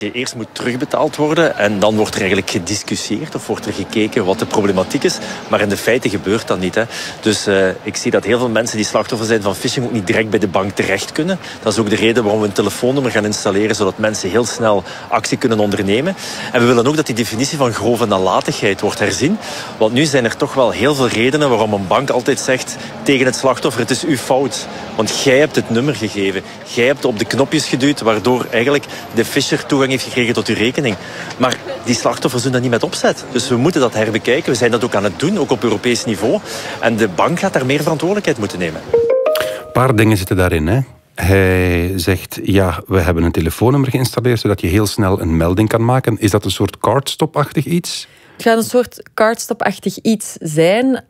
Eerst moet terugbetaald worden en dan wordt er eigenlijk gediscussieerd of wordt er gekeken wat de problematiek is. Maar in de feite gebeurt dat niet. Hè. Dus ik zie dat heel veel mensen die slachtoffer zijn van phishing ook niet direct bij de bank terecht kunnen. Dat is ook de reden waarom we een telefoonnummer gaan installeren, zodat mensen heel snel actie kunnen ondernemen. En we willen ook dat die definitie van grove nalatigheid wordt herzien. Want nu zijn er toch wel heel veel redenen waarom een bank altijd zegt tegen het slachtoffer: het is uw fout. Want jij hebt het nummer gegeven. Jij hebt op de knopjes geduwd, waardoor eigenlijk de fisher toegang heeft gekregen tot uw rekening. Maar die slachtoffers doen dat niet met opzet. Dus we moeten dat herbekijken. We zijn dat ook aan het doen, ook op Europees niveau. En de bank gaat daar meer verantwoordelijkheid moeten nemen. Een paar dingen zitten daarin, hè. Hij zegt, ja, we hebben een telefoonnummer geïnstalleerd zodat je heel snel een melding kan maken. Is dat een soort cardstop-achtig iets? Het gaat een soort cardstop-achtig iets zijn.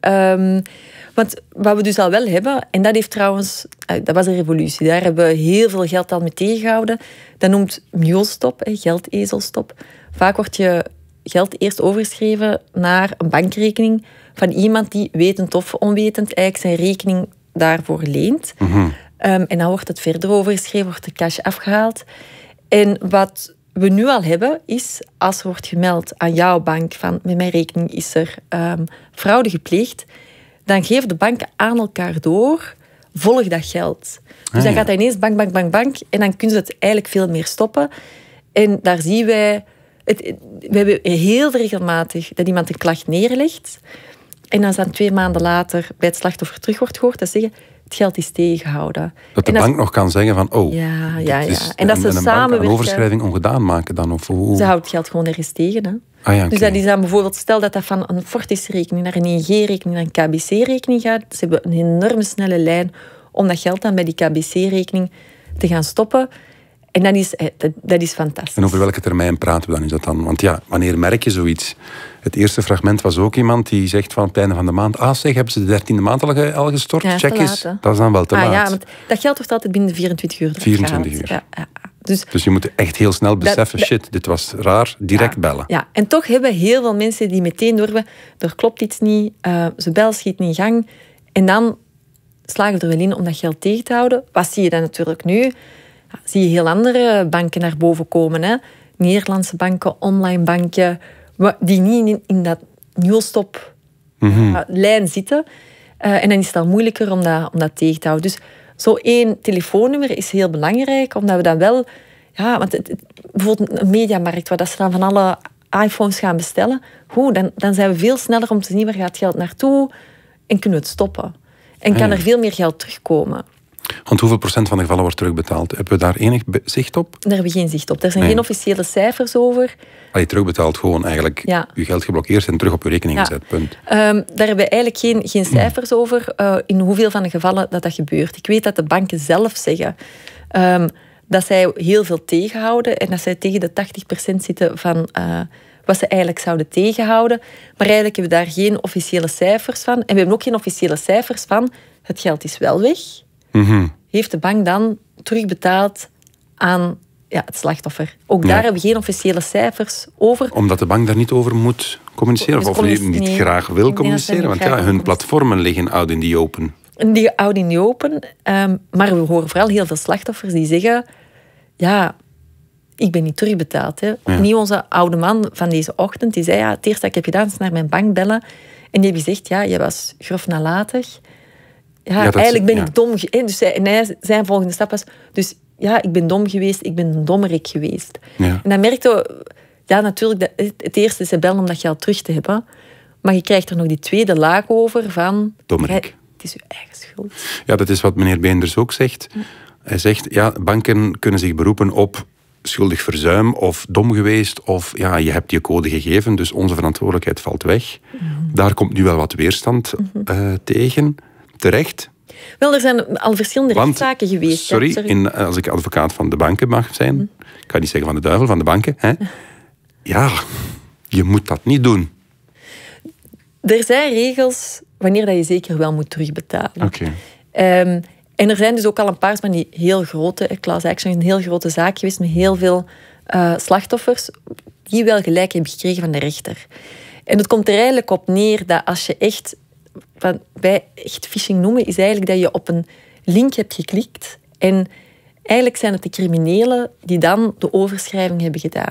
Want wat we dus al wel hebben, en dat heeft trouwens, dat was een revolutie. Daar hebben we heel veel geld al mee tegengehouden. Dat noemt mulestop, geldezelstop. Vaak wordt je geld eerst overgeschreven naar een bankrekening van iemand die wetend of onwetend eigenlijk zijn rekening daarvoor leent. Mm-hmm. En dan wordt het verder overgeschreven, wordt de cash afgehaald. En wat we nu al hebben, is als er wordt gemeld aan jouw bank van met mijn rekening is er fraude gepleegd, dan geven de banken aan elkaar door, volg dat geld. Dus dan gaat dat ineens bank, en dan kunnen ze het eigenlijk veel meer stoppen. En daar zien wij, we hebben heel regelmatig dat iemand een klacht neerlegt en dan 2 maanden later bij het slachtoffer terug wordt gehoord, dat zeggen, het geld is tegengehouden. Dat de bank nog kan zeggen van, oh, ja. En dat ze samen een overschrijving ongedaan maken dan? Of hoe? Ze houdt het geld gewoon ergens tegen. Hè? Okay. Dus dat is dan bijvoorbeeld, stel dat dat van een Fortis-rekening naar een ING-rekening naar een KBC-rekening gaat. Ze hebben een enorme snelle lijn om dat geld dan bij die KBC-rekening te gaan stoppen. En dat is fantastisch. En over welke termijn praten we dan? Is dat dan? Want ja, wanneer merk je zoiets? Het eerste fragment was ook iemand die zegt van het einde van de maand, zeg, hebben ze de 13e maand al gestort? Ja, check eens. Laat, dat is dan wel te laat. Ja, want dat geld wordt altijd binnen 24 uur. 24 uur. Ja. Dus je moet echt heel snel beseffen, shit, dit was raar, direct bellen. Ja, en toch hebben heel veel mensen die meteen doorhebben, er klopt iets niet, zijn bel schiet niet in gang. En dan slagen we er wel in om dat geld tegen te houden. Wat zie je dan natuurlijk nu? Zie je heel andere banken naar boven komen. Hè? Nederlandse banken, online banken, die niet in dat mulestop-lijn zitten. En dan is het al moeilijker om dat tegen te houden. Dus zo 1 telefoonnummer is heel belangrijk, omdat we dan wel... Ja, want bijvoorbeeld een mediamarkt, waar dat ze dan van alle iPhones gaan bestellen, dan zijn we veel sneller om te zien waar gaat het geld naartoe en kunnen we het stoppen. En kan er veel meer geld terugkomen. Want hoeveel procent van de gevallen wordt terugbetaald? Hebben we daar enig zicht op? Daar hebben we geen zicht op. Er zijn geen officiële cijfers over. Je terugbetaalt gewoon eigenlijk je geld geblokkeerd en terug op je rekening gezet. Punt. Daar hebben we eigenlijk geen cijfers over in hoeveel van de gevallen dat gebeurt. Ik weet dat de banken zelf zeggen dat zij heel veel tegenhouden en dat zij tegen de 80% zitten van wat ze eigenlijk zouden tegenhouden. Maar eigenlijk hebben we daar geen officiële cijfers van. En we hebben ook geen officiële cijfers van het geld is wel weg. Mm-hmm. Heeft de bank dan terugbetaald aan het slachtoffer. Ook daar hebben we geen officiële cijfers over. Omdat de bank daar niet over moet communiceren? Of niet graag wil communiceren? Want hun platformen liggen out in the open. Die out in the open. Maar we horen vooral heel veel slachtoffers die zeggen... Ja, ik ben niet terugbetaald. Hè. Opnieuw onze oude man van deze ochtend. Die zei, het eerste dat ik heb gedaan is naar mijn bank bellen. En die heeft gezegd, je was grof nalatig. Eigenlijk ben ik dom. Dus zijn volgende stap was... Dus ik ben dom geweest, ik ben een dommerik geweest. Ja. En dan merkten we... natuurlijk, het eerste is ze bellen om dat geld terug te hebben. Maar je krijgt er nog die tweede laag over van... Dommerik. Het is je eigen schuld. Ja, dat is wat meneer Beenders ook zegt. Hij zegt, banken kunnen zich beroepen op schuldig verzuim of dom geweest. Of je hebt je code gegeven, dus onze verantwoordelijkheid valt weg. Mm-hmm. Daar komt nu wel wat weerstand tegen. Terecht. Wel, er zijn al verschillende rechtszaken geweest. Sorry. Als ik advocaat van de banken mag zijn, ik ga niet zeggen van de duivel, van de banken. Hè? Je moet dat niet doen. Er zijn regels wanneer dat je zeker wel moet terugbetalen. Okay. En er zijn dus ook al een paar van die heel grote, class action, een heel grote zaak geweest met heel veel slachtoffers die wel gelijk hebben gekregen van de rechter. En het komt er eigenlijk op neer dat als je echt... Wat wij echt phishing noemen, is eigenlijk dat je op een link hebt geklikt en Eigenlijk zijn het de criminelen die dan de overschrijving hebben gedaan.